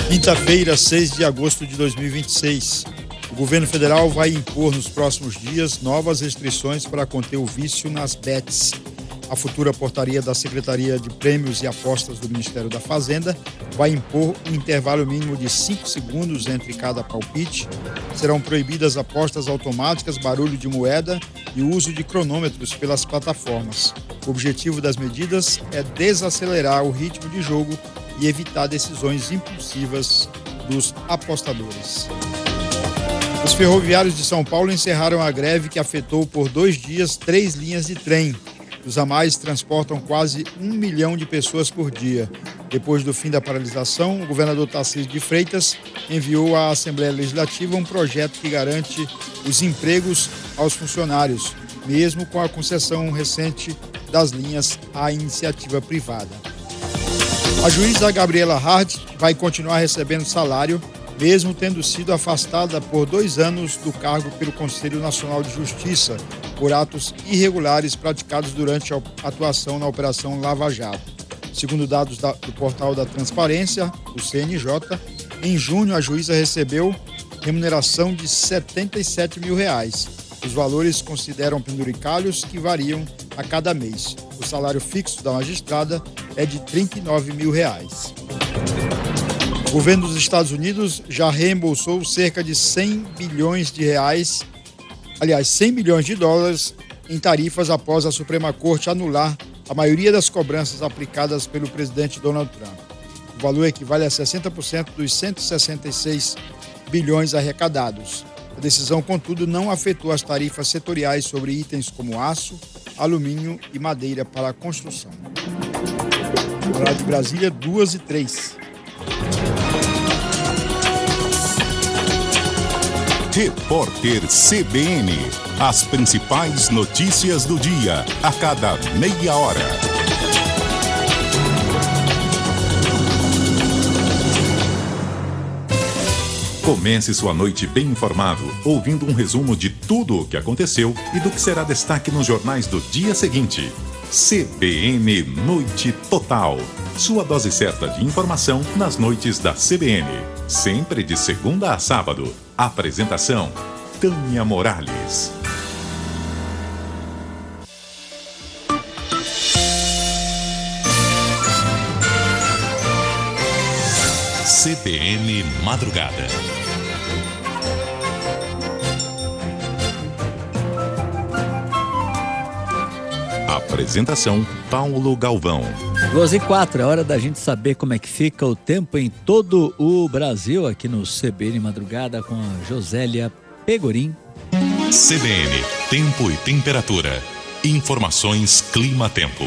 Quinta-feira, 6 de agosto de 2026. O governo federal vai impor nos próximos dias novas restrições para conter o vício nas bets. A futura portaria da Secretaria de Prêmios e Apostas do Ministério da Fazenda vai impor um intervalo mínimo de 5 segundos entre cada palpite. Serão proibidas apostas automáticas, barulho de moeda e o uso de cronômetros pelas plataformas. O objetivo das medidas é desacelerar o ritmo de jogo e evitar decisões impulsivas dos apostadores. Os ferroviários de São Paulo encerraram a greve que afetou por 2 dias 3 linhas de trem. Os ramais transportam quase 1 milhão de pessoas por dia. Depois do fim da paralisação, o governador Tarcísio de Freitas enviou à Assembleia Legislativa um projeto que garante os empregos aos funcionários, mesmo com a concessão recente das linhas à iniciativa privada. A juíza Gabriela Hart vai continuar recebendo salário, mesmo tendo sido afastada por 2 anos do cargo pelo Conselho Nacional de Justiça por atos irregulares praticados durante a atuação na Operação Lava Jato. Segundo dados do Portal da Transparência, do CNJ, em junho a juíza recebeu remuneração de R$ 77 mil. Os valores consideram penduricalhos que variam a cada mês. O salário fixo da magistrada é de R$ 39 mil. O governo dos Estados Unidos já reembolsou cerca de 100 bilhões de reais, aliás, 100 milhões de dólares em tarifas após a Suprema Corte anular a maioria das cobranças aplicadas pelo presidente Donald Trump. O valor equivale a 60% dos 166 bilhões arrecadados. A decisão, contudo, não afetou as tarifas setoriais sobre itens como aço, alumínio e madeira para a construção. Horário de Brasília, 2h03. Repórter CBN. As principais notícias do dia, a cada meia hora. Comece sua noite bem informado, ouvindo um resumo de tudo o que aconteceu e do que será destaque nos jornais do dia seguinte. CBN Noite Total. Sua dose certa de informação nas noites da CBN. Sempre de segunda a sábado. Apresentação: Tânia Morales. CBN Madrugada. Apresentação: Paulo Galvão. 2h04, é hora da gente saber como é que fica o tempo em todo o Brasil, aqui no CBN Madrugada com a Josélia Pegorim. CBN, tempo e temperatura. Informações Clima-Tempo.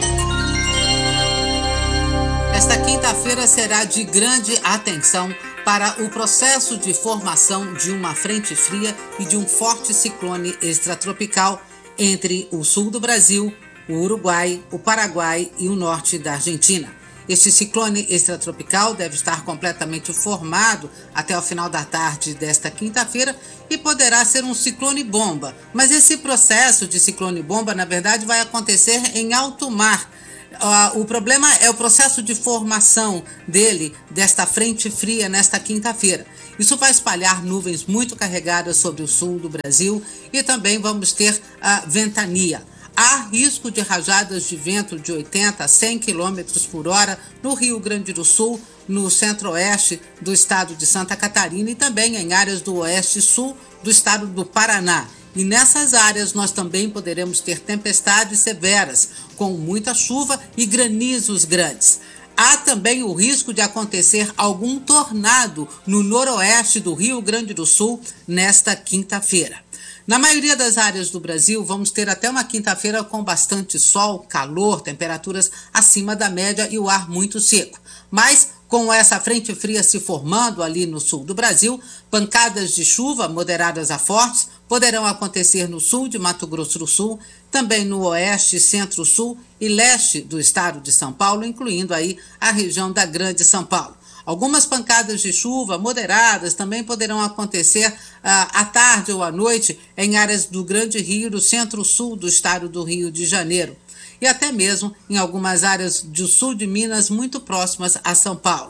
Esta quinta-feira será de grande atenção para o processo de formação de uma frente fria e de um forte ciclone extratropical entre o sul do Brasil, o Uruguai, o Paraguai e o norte da Argentina. Este ciclone extratropical deve estar completamente formado até o final da tarde desta quinta-feira e poderá ser um ciclone-bomba. Mas esse processo de ciclone-bomba, na verdade, vai acontecer em alto mar. O problema é o processo de formação desta frente fria, nesta quinta-feira. Isso vai espalhar nuvens muito carregadas sobre o sul do Brasil e também vamos ter a ventania. Há risco de rajadas de vento de 80 a 100 km por hora no Rio Grande do Sul, no centro-oeste do estado de Santa Catarina e também em áreas do oeste e sul do estado do Paraná. E nessas áreas nós também poderemos ter tempestades severas, com muita chuva e granizos grandes. Há também o risco de acontecer algum tornado no noroeste do Rio Grande do Sul nesta quinta-feira. Na maioria das áreas do Brasil, vamos ter até uma quinta-feira com bastante sol, calor, temperaturas acima da média e o ar muito seco. Mas, com essa frente fria se formando ali no sul do Brasil, pancadas de chuva moderadas a fortes poderão acontecer no sul de Mato Grosso do Sul, também no oeste, centro-sul e leste do estado de São Paulo, incluindo aí a região da Grande São Paulo. Algumas pancadas de chuva moderadas também poderão acontecer à tarde ou à noite em áreas do Grande Rio, do centro-sul do estado do Rio de Janeiro. E até mesmo em algumas áreas do sul de Minas muito próximas a São Paulo.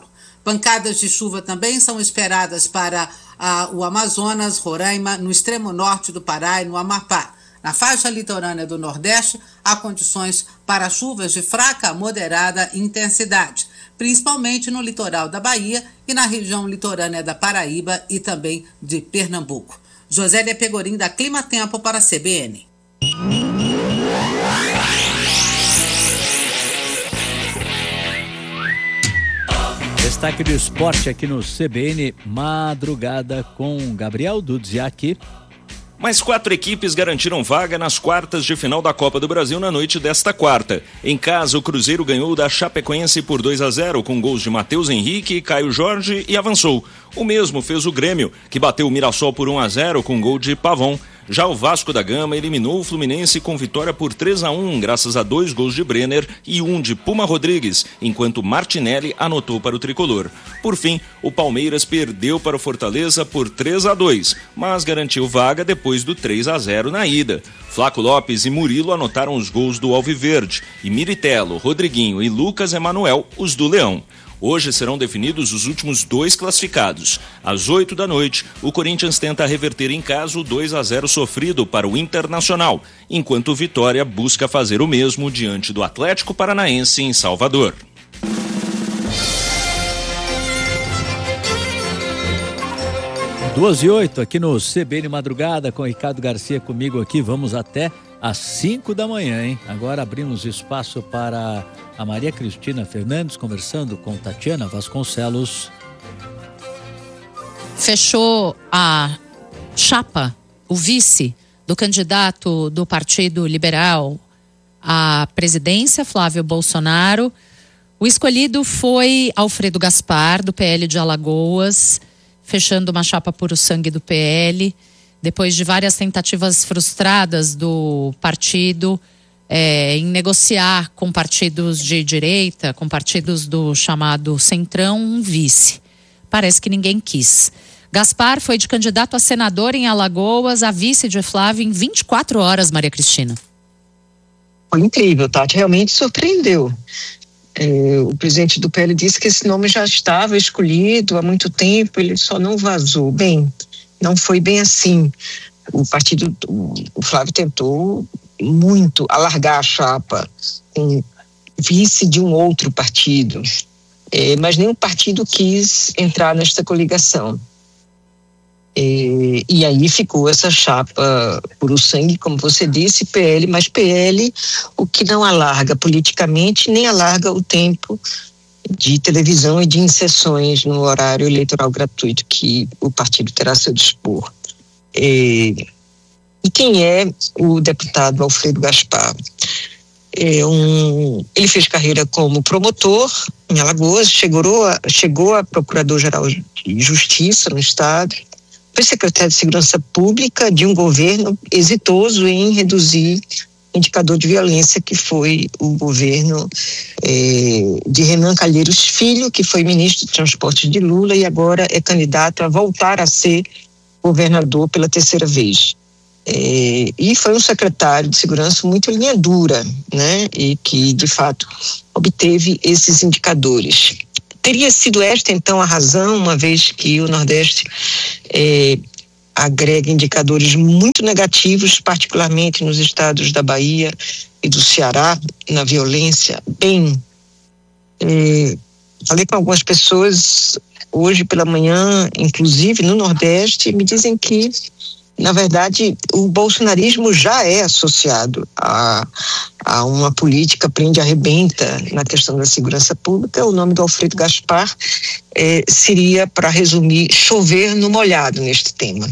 Pancadas de chuva também são esperadas para o Amazonas, Roraima, no extremo norte do Pará e no Amapá. Na faixa litorânea do Nordeste, há condições para chuvas de fraca a moderada intensidade, principalmente no litoral da Bahia e na região litorânea da Paraíba e também de Pernambuco. Josélia Pegorim, da Clima Tempo, para a CBN. Destaque do esporte aqui no CBN Madrugada com Gabriel Dudziak. Mais 4 equipes garantiram vaga nas quartas de final da Copa do Brasil na noite desta quarta. Em casa, o Cruzeiro ganhou da Chapecoense por 2-0 com gols de Matheus Henrique e Caio Jorge e avançou. O mesmo fez o Grêmio, que bateu o Mirassol por 1-0 com gol de Pavon. Já o Vasco da Gama eliminou o Fluminense com vitória por 3-1, graças a 2 gols de Brenner e 1 de Puma Rodrigues, enquanto Martinelli anotou para o tricolor. Por fim, o Palmeiras perdeu para o Fortaleza por 3-2, mas garantiu vaga depois do 3-0 na ida. Flaco Lopes e Murilo anotaram os gols do Alviverde, e Miritello, Rodriguinho e Lucas Emanuel os do Leão. Hoje serão definidos os últimos 2 classificados. Às 8 da noite, o Corinthians tenta reverter em casa o 2-0 sofrido para o Internacional, enquanto o Vitória busca fazer o mesmo diante do Atlético Paranaense em Salvador. Duas e 8 aqui no CBN Madrugada com Ricardo Garcia comigo aqui. Vamos até às 5 da manhã, hein? Agora abrimos espaço para a Maria Cristina Fernandes conversando com Tatiana Vasconcelos. Fechou a chapa, o vice do candidato do Partido Liberal à presidência, Flávio Bolsonaro. O escolhido foi Alfredo Gaspar, do PL de Alagoas, fechando uma chapa puro sangue do PL, depois de várias tentativas frustradas do partido em negociar com partidos de direita, com partidos do chamado Centrão, um vice. Parece que ninguém quis. Gaspar foi de candidato a senador em Alagoas a vice de Flávio em 24 horas, Maria Cristina. Foi incrível, Tati, realmente surpreendeu. O presidente do PL disse que esse nome já estava escolhido há muito tempo, ele só não vazou. Bem, não foi bem assim. O Flávio tentou muito alargar a chapa com vice de um outro partido, mas nenhum partido quis entrar nesta coligação. E aí ficou essa chapa puro sangue, como você disse, PL, mas PL, o que não alarga politicamente, nem alarga o tempo de televisão e de inserções no horário eleitoral gratuito que o partido terá a seu dispor. E quem é o deputado Alfredo Gaspar? Ele fez carreira como promotor em Alagoas, chegou a procurador-geral de Justiça no estado, foi secretário de Segurança Pública de um governo exitoso em reduzir o indicador de violência, que foi o governo de Renan Calheiros Filho, que foi ministro de Transportes de Lula e agora é candidato a voltar a ser governador pela 3ª vez. E foi um secretário de Segurança muito linha dura, né? E que, de fato, obteve esses indicadores. Teria sido esta, então, a razão, uma vez que o Nordeste agrega indicadores muito negativos, particularmente nos estados da Bahia e do Ceará, na violência. Bem, falei com algumas pessoas hoje pela manhã, inclusive no Nordeste, e me dizem que, na verdade, o bolsonarismo já é associado a uma política prende-arrebenta na questão da segurança pública. O nome do Alfredo Gaspar seria, para resumir, chover no molhado neste tema.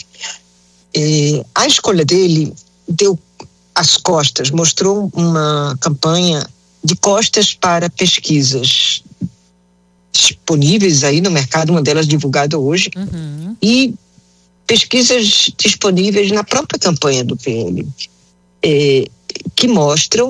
A escolha dele deu as costas, mostrou uma campanha de costas para pesquisas disponíveis aí no mercado, uma delas divulgada hoje, e pesquisas disponíveis na própria campanha do PL, que mostram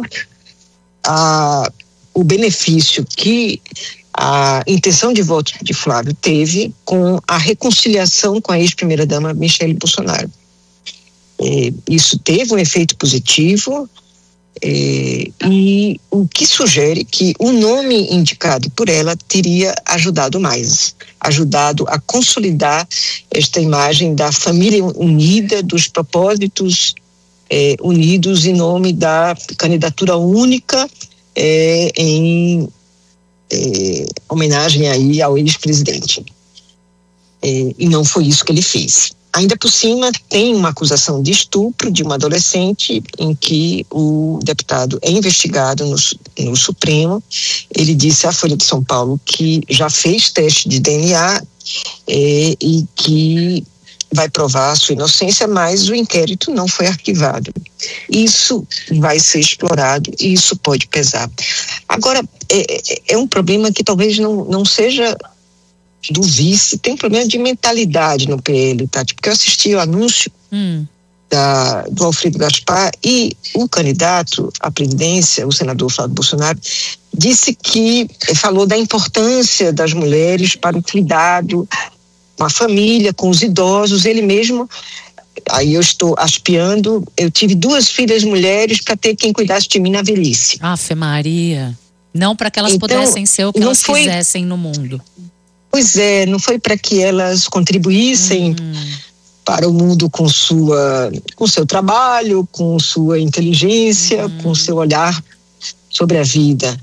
o benefício que a intenção de voto de Flávio teve com a reconciliação com a ex-primeira-dama Michele Bolsonaro. Isso teve um efeito positivo, E o que sugere que o nome indicado por ela teria ajudado a consolidar esta imagem da família unida, dos propósitos unidos em nome da candidatura única, em homenagem aí ao ex-presidente. E não foi isso que ele fez. Ainda por cima, tem uma acusação de estupro de uma adolescente, em que o deputado é investigado no Supremo. Ele disse à Folha de São Paulo que já fez teste de DNA e que vai provar a sua inocência, mas o inquérito não foi arquivado. Isso vai ser explorado e isso pode pesar. Agora, é um problema que talvez não seja do vice, tem um problema de mentalidade no PL, Tati, porque eu assisti o anúncio do Alfredo Gaspar e o candidato à presidência, o senador Flávio Bolsonaro, falou da importância das mulheres para o cuidado com a família, com os idosos. Ele mesmo, aí eu estou aspeando, eu tive 2 filhas mulheres para ter quem cuidasse de mim na velhice. Ave Maria, não para que elas pudessem ser o que elas quisessem no mundo. Pois é, não foi para que elas contribuíssem para o mundo com seu trabalho, com sua inteligência, com seu olhar sobre a vida.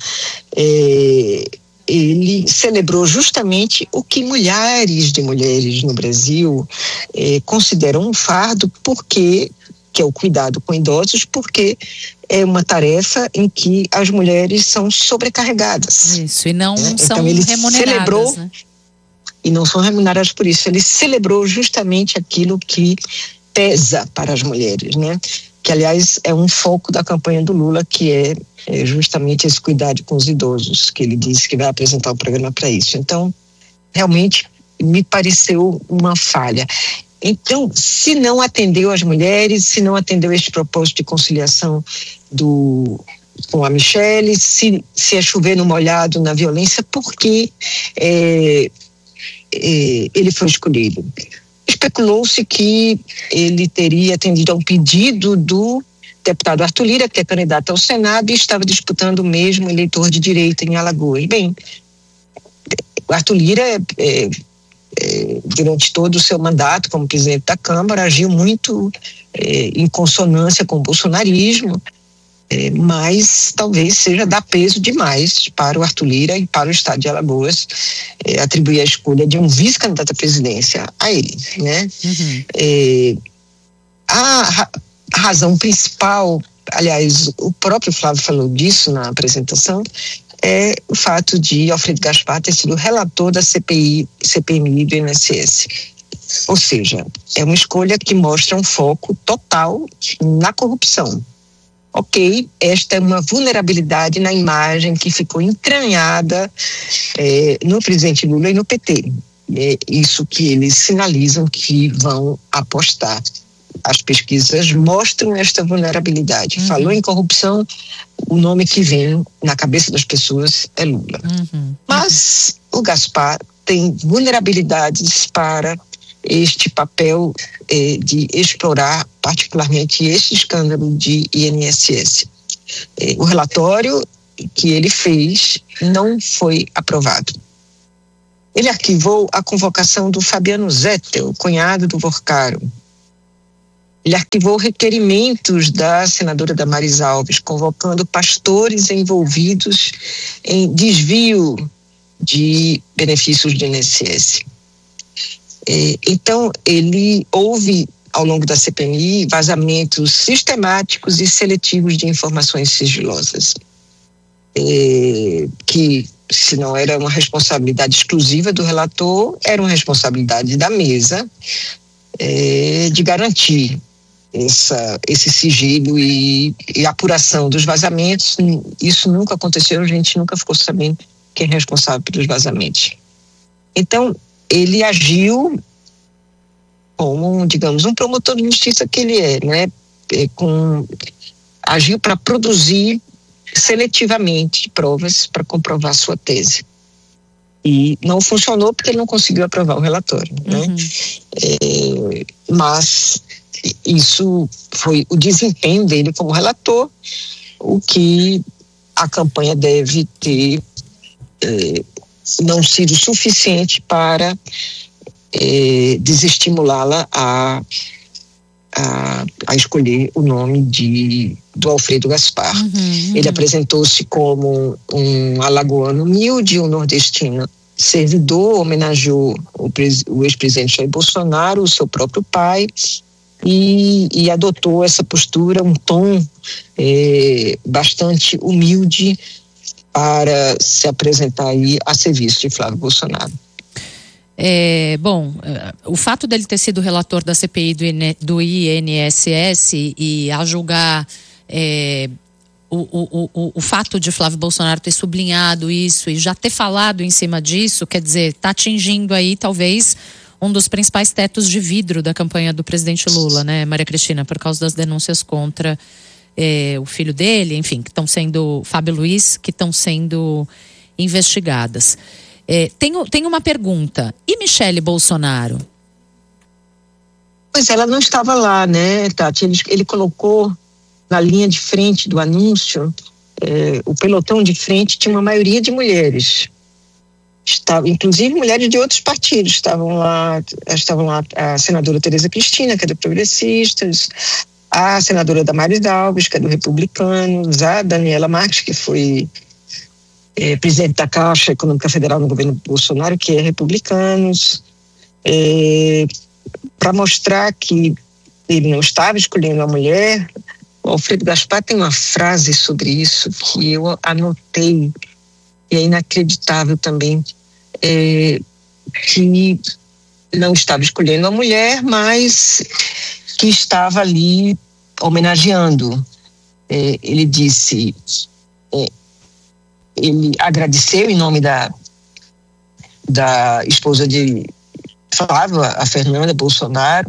Ele celebrou justamente o que milhares de mulheres no Brasil consideram um fardo, que é o cuidado com idosos, porque é uma tarefa em que as mulheres são sobrecarregadas. Isso, e não são então, ele remuneradas, celebrou, né? E não são remuneradas por isso. Ele celebrou justamente aquilo que pesa para as mulheres, né? Que, aliás, é um foco da campanha do Lula, que é justamente esse cuidado com os idosos, que ele disse que vai apresentar o programa para isso. Então, realmente, me pareceu uma falha. Então, se não atendeu as mulheres, se não atendeu este propósito de conciliação com a Michele, se é chover no molhado na violência, por que ele foi escolhido? Especulou-se que ele teria atendido a um pedido do deputado Arthur Lira, que é candidato ao Senado e estava disputando o mesmo eleitor de direita em Alagoas. Bem, o Arthur Lira, durante todo o seu mandato como presidente da Câmara, agiu muito em consonância com o bolsonarismo, mas talvez seja dar peso demais para o Arthur Lira e para o estado de Alagoas atribuir a escolha de um vice-candidato à presidência a ele, né? A razão principal, aliás, o próprio Flávio falou disso na apresentação, é o fato de Alfredo Gaspar ter sido relator da CPMI do INSS. Ou seja, é uma escolha que mostra um foco total na corrupção. Ok, esta é uma vulnerabilidade na imagem que ficou entranhada no presidente Lula e no PT. É isso que eles sinalizam que vão apostar. As pesquisas mostram esta vulnerabilidade. Falou em corrupção, o nome que vem na cabeça das pessoas é Lula. Mas o Gaspar tem vulnerabilidades para este papel de explorar particularmente esse escândalo de INSS. O relatório que ele fez não foi aprovado. Ele arquivou a convocação do Fabiano Zettel, cunhado do Vorcaro. Ele arquivou requerimentos da senadora Damares Alves, convocando pastores envolvidos em desvio de benefícios do INSS. Então, houve, ao longo da CPMI, vazamentos sistemáticos e seletivos de informações sigilosas, que, se não era uma responsabilidade exclusiva do relator, era uma responsabilidade da mesa de garantir esse sigilo e apuração dos vazamentos. Isso nunca aconteceu, a gente nunca ficou sabendo quem é responsável pelos vazamentos. Então, ele agiu como, digamos, um promotor de justiça que ele é, né? Agiu para produzir seletivamente provas para comprovar sua tese. E não funcionou porque ele não conseguiu aprovar o relatório, né? Mas isso foi o desempenho dele como relator, o que a campanha deve ter não sido suficiente para desestimulá-la a escolher o nome do Alfredo Gaspar. Ele apresentou-se como um alagoano humilde, um nordestino servidor, homenageou o ex-presidente Jair Bolsonaro, o seu próprio pai, e adotou essa postura, um tom bastante humilde para se apresentar aí a serviço de Flávio Bolsonaro. O fato dele ter sido relator da CPI do INSS e a julgar o fato de Flávio Bolsonaro ter sublinhado isso e já ter falado em cima disso, quer dizer, está atingindo aí talvez um dos principais tetos de vidro da campanha do presidente Lula, né, Maria Cristina, por causa das denúncias contra o filho dele, enfim, que estão sendo, Fábio Luiz, que estão sendo investigadas. Tenho uma pergunta. E Michele Bolsonaro? Pois ela não estava lá, né, Tati? Ele colocou na linha de frente do anúncio, o pelotão de frente tinha uma maioria de mulheres. Inclusive mulheres de outros partidos. Estavam lá a senadora Tereza Cristina, que é do Progressistas, a senadora Damares Alves, que é do Republicanos, a Daniela Marques, que foi presidente da Caixa Econômica Federal no governo Bolsonaro, que é Republicanos, para mostrar que ele não estava escolhendo a mulher. O Alfredo Gaspar tem uma frase sobre isso que eu anotei, e é inacreditável também, que não estava escolhendo a mulher, mas que estava ali homenageando. Ele disse, ele agradeceu em nome da esposa de Flávio, a Fernanda Bolsonaro,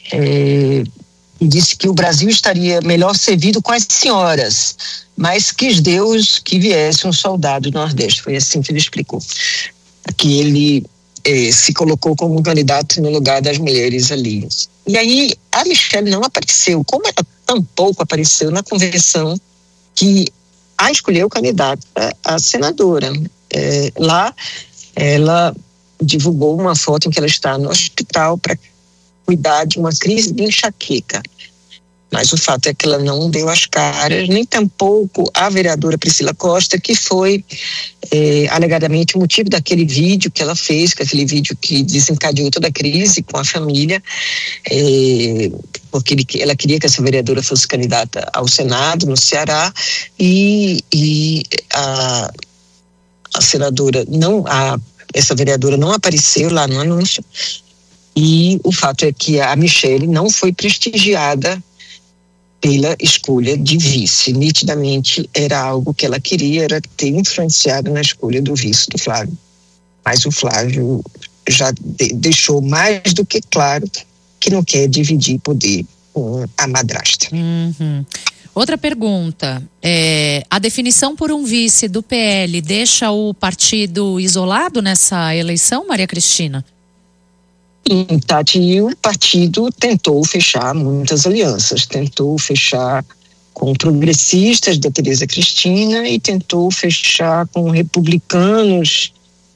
e disse que o Brasil estaria melhor servido com as senhoras, mas quis Deus que viesse um soldado do Nordeste. Foi assim que ele explicou. Que ele se colocou como candidato no lugar das mulheres ali. E aí a Michele não apareceu, como ela tampouco apareceu na convenção que a escolheu candidata a senadora. Lá ela divulgou uma foto em que ela está no hospital para cuidar de uma crise de enxaqueca. Mas o fato é que ela não deu as caras, nem tampouco a vereadora Priscila Costa, que foi alegadamente o motivo daquele vídeo que ela fez, aquele vídeo que desencadeou toda a crise com a família, porque ela queria que essa vereadora fosse candidata ao Senado, no Ceará, e a senadora essa vereadora não apareceu lá no anúncio. E o fato é que a Michele não foi prestigiada pela escolha de vice. Nitidamente era algo que ela queria, era ter influenciado na escolha do vice do Flávio. Mas o Flávio já deixou mais do que claro que não quer dividir poder com a madrasta. Outra pergunta, a definição por um vice do PL deixa o partido isolado nessa eleição, Maria Cristina? Sim, Tati, e o partido tentou fechar muitas alianças, tentou fechar com progressistas da Tereza Cristina e tentou fechar com republicanos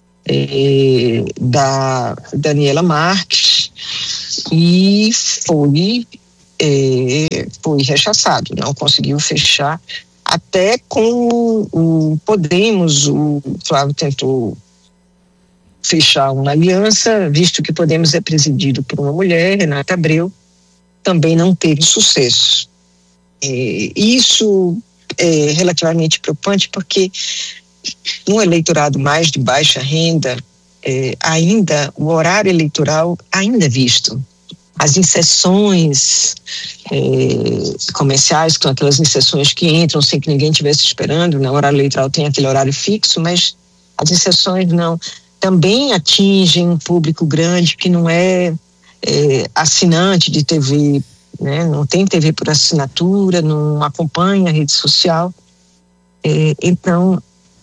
da Daniela Marques, e foi rechaçado, não conseguiu fechar. Até com o Podemos, o Flávio tentou fechar uma aliança, visto que Podemos é presidido por uma mulher, Renata Abreu, também não teve sucesso. Isso é relativamente preocupante, porque no eleitorado mais de baixa renda, ainda o horário eleitoral ainda é visto. As inserções comerciais, que são aquelas inserções que entram sem que ninguém estivesse esperando, no horário eleitoral tem aquele horário fixo, mas as inserções não também atingem um público grande que não é assinante de TV, né? Não tem TV por assinatura, não acompanha a rede social. Então,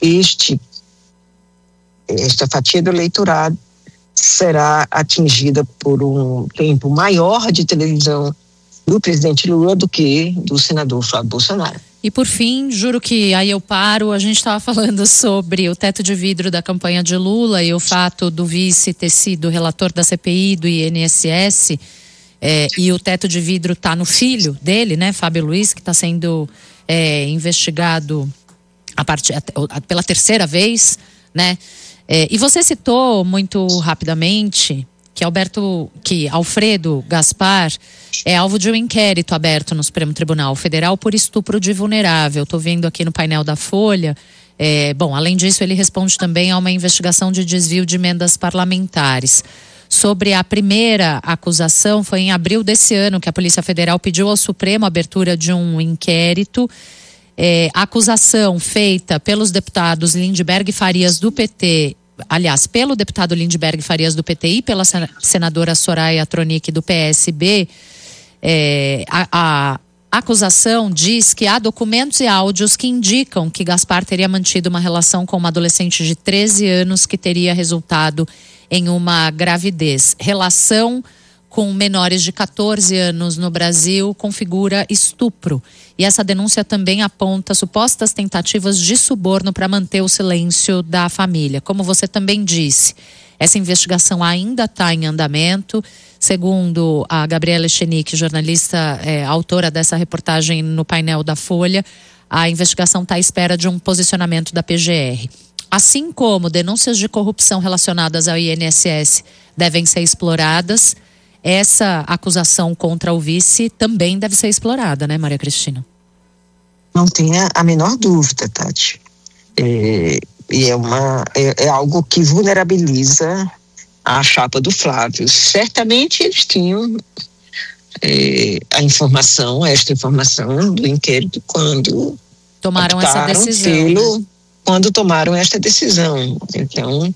esta fatia do eleitorado será atingida por um tempo maior de televisão do presidente Lula do que do senador Flávio Bolsonaro. E por fim, juro que aí eu paro, a gente estava falando sobre o teto de vidro da campanha de Lula e o fato do vice ter sido relator da CPI do INSS, e o teto de vidro está no filho dele, né, Fábio Luiz, que está sendo investigado pela terceira vez, né? E você citou muito rapidamente que Alfredo Gaspar é alvo de um inquérito aberto no Supremo Tribunal Federal por estupro de vulnerável. Estou vendo aqui no painel da Folha. Além disso, ele responde também a uma investigação de desvio de emendas parlamentares. Sobre a primeira acusação, foi em abril desse ano que a Polícia Federal pediu ao Supremo a abertura de um inquérito. A acusação feita pelos deputados Lindbergh e Farias do PT, aliás, pelo deputado Lindbergh Farias do PT e pela senadora Soraya Tronic do PSB, a acusação diz que há documentos e áudios que indicam que Gaspar teria mantido uma relação com uma adolescente de 13 anos que teria resultado em uma gravidez. Relação com menores de 14 anos no Brasil configura estupro. E essa denúncia também aponta supostas tentativas de suborno para manter o silêncio da família. Como você também disse, essa investigação ainda está em andamento. Segundo a Gabriela Echenique, jornalista, autora dessa reportagem no painel da Folha, a investigação está à espera de um posicionamento da PGR. Assim como denúncias de corrupção relacionadas ao INSS devem ser exploradas, essa acusação contra o vice também deve ser explorada, né, Maria Cristina? Não tenha a menor dúvida, Tati. É algo que vulnerabiliza a chapa do Flávio. Certamente eles tinham esta informação do inquérito quando tomaram essa decisão. Quando tomaram esta decisão. Então,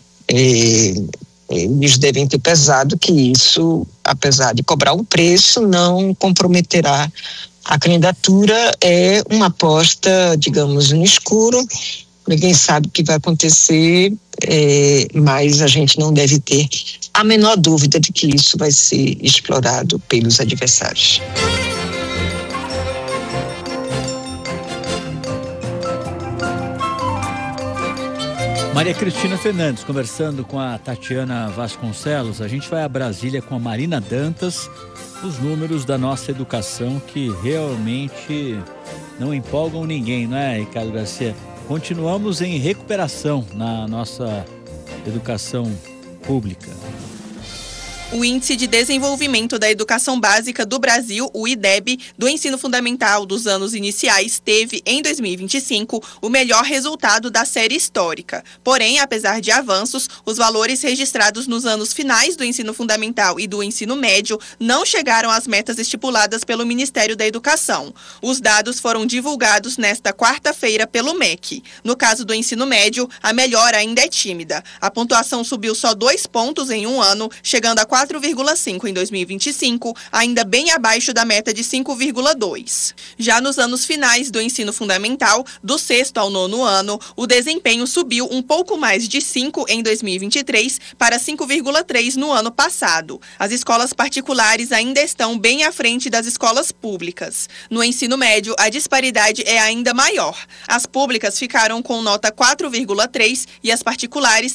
eles devem ter pesado que isso, apesar de cobrar um preço, não comprometerá a candidatura. É uma aposta, digamos, no escuro. Ninguém sabe o que vai acontecer, mas a gente não deve ter a menor dúvida de que isso vai ser explorado pelos adversários. Maria Cristina Fernandes, conversando com a Tatiana Vasconcelos. A gente vai a Brasília com a Marina Dantas. Os números da nossa educação que realmente não empolgam ninguém, não é, Ricardo Garcia? Continuamos em recuperação na nossa educação pública. O Índice de Desenvolvimento da Educação Básica do Brasil, o IDEB, do ensino fundamental dos anos iniciais, teve, em 2025, o melhor resultado da série histórica. Porém, apesar de avanços, os valores registrados nos anos finais do ensino fundamental e do ensino médio não chegaram às metas estipuladas pelo Ministério da Educação. Os dados foram divulgados nesta quarta-feira pelo MEC. No caso do ensino médio, a melhora ainda é tímida. A pontuação subiu só 2 pontos em um ano, chegando a 4,5 em 2025, ainda bem abaixo da meta de 5,2. Já nos anos finais do ensino fundamental, do 6º ao 9º ano, o desempenho subiu um pouco mais de 5 em 2023 para 5,3 no ano passado. As escolas particulares ainda estão bem à frente das escolas públicas. No ensino médio, a disparidade é ainda maior. As públicas ficaram com nota 4,3 e as particulares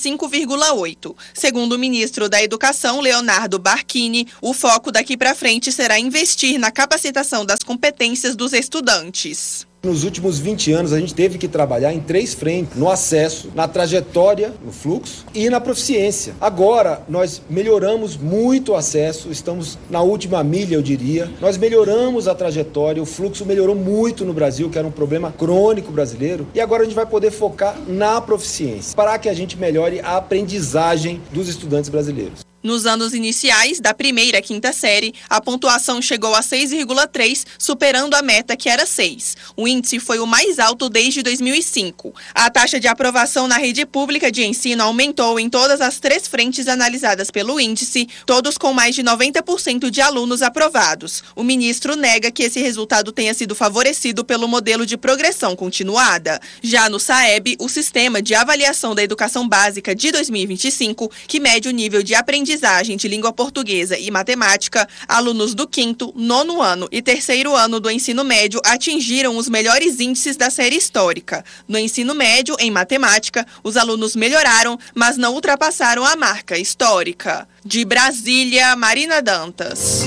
5,8. Segundo o ministro da Educação, Leonardo Barquini, o foco daqui para frente será investir na capacitação das competências dos estudantes. Nos últimos 20 anos, a gente teve que trabalhar em 3 frentes: no acesso, na trajetória, no fluxo e na proficiência. Agora, nós melhoramos muito o acesso, estamos na última milha, eu diria. Nós melhoramos a trajetória, o fluxo melhorou muito no Brasil, que era um problema crônico brasileiro. E agora a gente vai poder focar na proficiência, para que a gente melhore a aprendizagem dos estudantes brasileiros. Nos anos iniciais, da primeira à quinta série, a pontuação chegou a 6,3, superando a meta que era 6. O índice foi o mais alto desde 2005. A taxa de aprovação na rede pública de ensino aumentou em todas as 3 frentes analisadas pelo índice, todos com mais de 90% de alunos aprovados. O ministro nega que esse resultado tenha sido favorecido pelo modelo de progressão continuada. Já no SAEB, o Sistema de Avaliação da Educação Básica de 2025, que mede o nível de aprendizagem aprendizagem de língua portuguesa e matemática, alunos do 5º, 9º ano e 3º ano do ensino médio atingiram os melhores índices da série histórica. No ensino médio, em matemática, os alunos melhoraram, mas não ultrapassaram a marca histórica. De Brasília, Marina Dantas.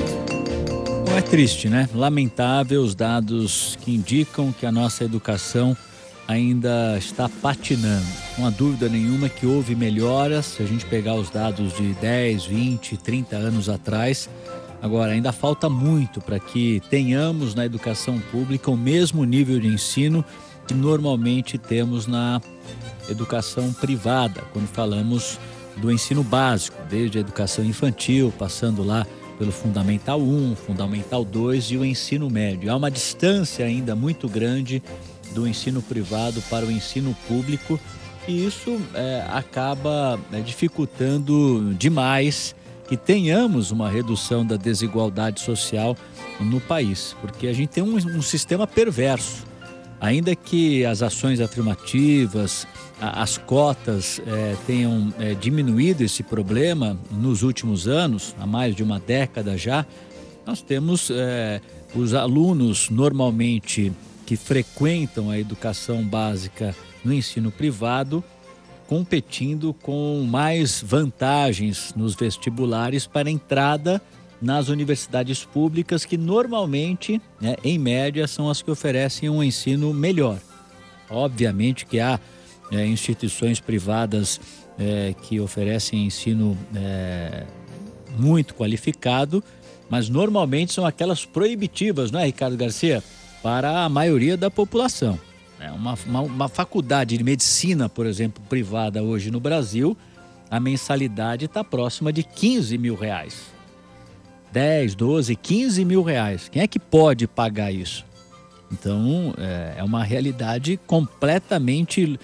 Não é triste, né? Lamentável os dados que indicam que a nossa educação ainda está patinando. Não há dúvida nenhuma que houve melhoras, se a gente pegar os dados de 10, 20, 30 anos atrás. Agora, ainda falta muito para que tenhamos na educação pública o mesmo nível de ensino que normalmente temos na educação privada, quando falamos do ensino básico, desde a educação infantil, passando lá pelo Fundamental 1, Fundamental 2 e o ensino médio. Há uma distância ainda muito grande do ensino privado para o ensino público e isso acaba dificultando demais que tenhamos uma redução da desigualdade social no país, porque a gente tem um sistema perverso. Ainda que as ações afirmativas, as cotas tenham diminuído esse problema nos últimos anos, há mais de uma década já, nós temos os alunos normalmente que frequentam a educação básica no ensino privado competindo com mais vantagens nos vestibulares para entrada nas universidades públicas que normalmente, em média, são as que oferecem um ensino melhor. Obviamente que há instituições privadas que oferecem ensino muito qualificado, mas normalmente são aquelas proibitivas, não é, Ricardo Garcia? Para a maioria da população. Uma faculdade de medicina, por exemplo, privada hoje no Brasil, a mensalidade está próxima de R$15 mil. 10, 12, 15 mil reais. Quem é que pode pagar isso? Então, é uma realidade completamente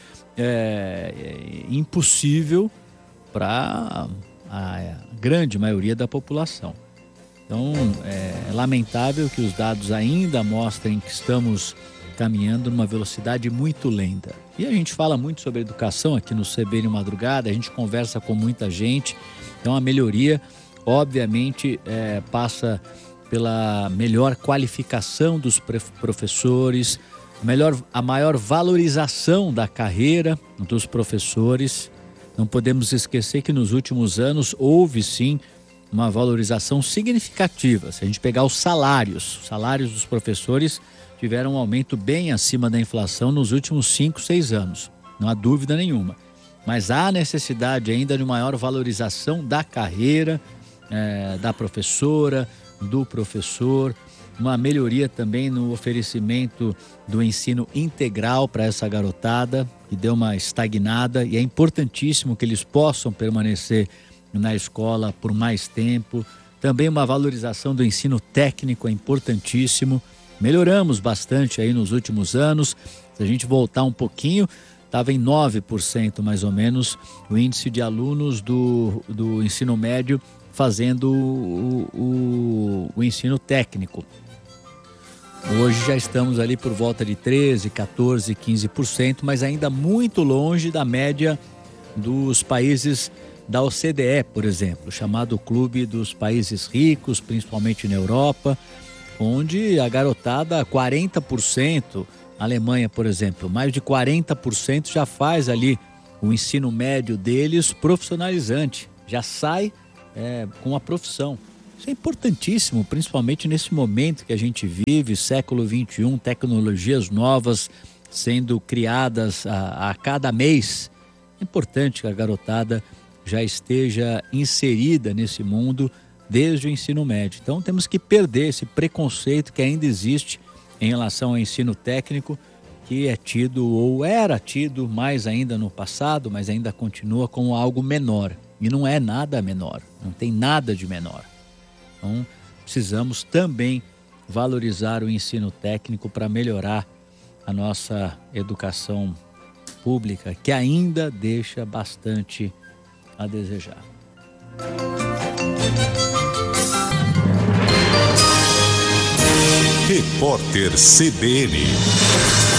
impossível para a grande maioria da população. Então, é lamentável que os dados ainda mostrem que estamos caminhando numa velocidade muito lenta. E a gente fala muito sobre educação aqui no CBN Madrugada, a gente conversa com muita gente, então a melhoria obviamente passa pela melhor qualificação dos professores, a maior valorização da carreira dos professores. Não podemos esquecer que nos últimos anos houve sim uma valorização significativa. Se a gente pegar os salários dos professores tiveram um aumento bem acima da inflação nos últimos 5, 6 anos, não há dúvida nenhuma. Mas há necessidade ainda de maior valorização da carreira, da professora, do professor, uma melhoria também no oferecimento do ensino integral para essa garotada, que deu uma estagnada, e é importantíssimo que eles possam permanecer na escola por mais tempo. Também uma valorização do ensino técnico é importantíssimo. Melhoramos bastante aí nos últimos anos. Se a gente voltar um pouquinho, estava em 9% mais ou menos o índice de alunos do ensino médio fazendo o ensino técnico. Hoje já estamos ali por volta de 13%, 14%, 15%, mas ainda muito longe da média dos países da OCDE, por exemplo, chamado Clube dos Países Ricos, principalmente na Europa, onde a garotada, 40%, a Alemanha, por exemplo, mais de 40% já faz ali o ensino médio deles profissionalizante, já sai com a profissão. Isso é importantíssimo, principalmente nesse momento que a gente vive, século XXI, tecnologias novas sendo criadas a cada mês. É importante que a garotada já esteja inserida nesse mundo desde o ensino médio. Então temos que perder esse preconceito que ainda existe em relação ao ensino técnico, que é tido ou era tido mais ainda no passado, mas ainda continua como algo menor. E não é nada menor, não tem nada de menor. Então precisamos também valorizar o ensino técnico para melhorar a nossa educação pública, que ainda deixa bastante a desejar. Repórter CBN.